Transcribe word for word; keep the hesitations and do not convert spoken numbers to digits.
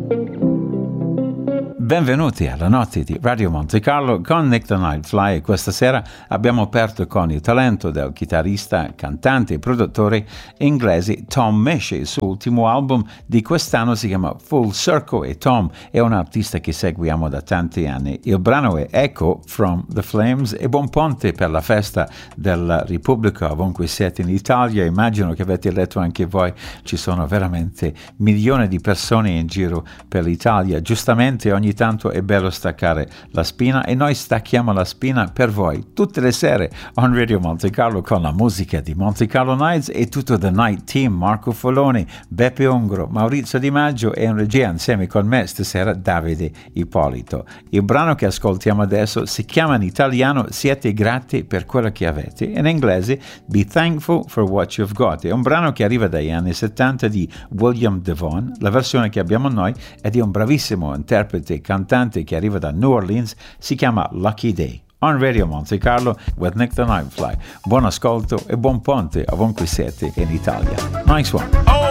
Benvenuti alla notte di Radio Monte Carlo con Nick the Nightfly e questa sera abbiamo aperto con il talento del chitarrista, cantante e produttore inglese Tom Misch. Il suo ultimo album di quest'anno si chiama Full Circle e Tom è un artista che seguiamo da tanti anni. Il brano è Echo from the Flames e buon ponte per la festa della Repubblica ovunque siete in Italia. Immagino che avete letto anche voi, ci sono veramente milioni di persone in giro per l'Italia. Giustamente ogni tanto è bello staccare la spina e noi stacchiamo la spina per voi tutte le sere on Radio Monte Carlo con la musica di Monte Carlo Nights e tutto The Night Team, Marco Foloni, Beppe Ungro, Maurizio Di Maggio e in regia insieme con me stasera Davide Ippolito. Il brano che ascoltiamo adesso si chiama in italiano Siete grati per quello che avete, in inglese Be Thankful for What You've Got. È un brano che arriva dagli anni settanta di William Devon. La versione che abbiamo noi è di un bravissimo interprete cantante che arriva da New Orleans, si chiama Lucky Day. On Radio Monte Carlo with Nick the Nightfly. Buon ascolto e buon ponte ovunque siete in Italia. Nice one. Oh!